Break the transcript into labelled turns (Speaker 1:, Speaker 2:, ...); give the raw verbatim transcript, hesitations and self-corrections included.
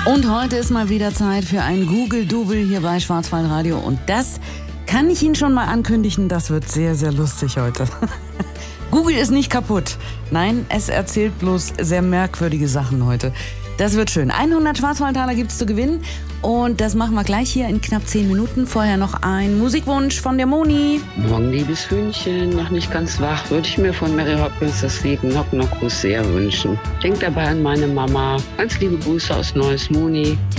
Speaker 1: Und heute ist mal wieder Zeit für ein Google-Double hier bei Schwarzwaldradio. Und das kann ich Ihnen schon mal ankündigen, das wird sehr, sehr lustig heute. Google ist nicht kaputt. Nein, es erzählt bloß sehr merkwürdige Sachen heute. Das wird schön. hundert Schwarzwaldtaler gibt's zu gewinnen. Und das machen wir gleich hier in knapp zehn Minuten. Vorher noch ein Musikwunsch von der Moni.
Speaker 2: Morgen, liebes Hühnchen, noch nicht ganz wach, würde ich mir von Mary Hopkins das Lied Knock Knock sehr wünschen. Denk dabei an meine Mama. Ganz liebe Grüße aus Neues Moni.